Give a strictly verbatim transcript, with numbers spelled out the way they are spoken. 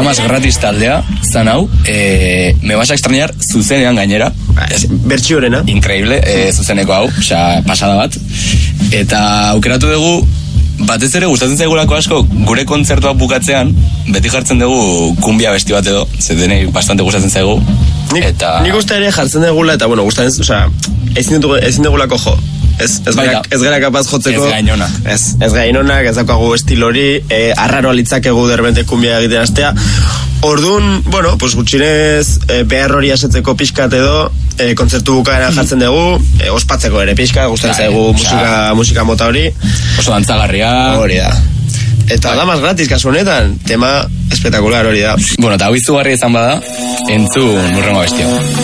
Damas gratis taldea, zan hau, e, me vas a extrañar zuzenean gainera. Bertsiorena. Increíble, e, zuzeneko hau, osea, pasada bat. Eta aukeratu dugu, batez ere gustatzen zaigulako asko, gure kontzertuak bukatzean, beti jartzen dugu kumbia besti bat edo, zetenei bastante gustatzen zaigu. Nik, eta... nik uste ere jartzen dugula, eta bueno, gustatzen, osea, ezin dugulako jo. Ez, ez, gara, ez gara kapaz jotzeko. Ez gainonak. Ez, ez gainonak, ez daukagu estilori, e, arraro alitzakegu derbente kumbia egiten astea. Orduan, bueno, pues gutxinez e, behar hori asetzeko pixkat edo, e, kontzertu bukaera jartzen dugu, e, ospatzeko ere pixka, gustatzen zaigu musika, musika mota hori. Oso dantzagarria. Hori da. Eta damas gratis, kasu honetan, tema espetakular hori da. Bueno, eta hau izugarria izan bada, entzun urrengo bestia.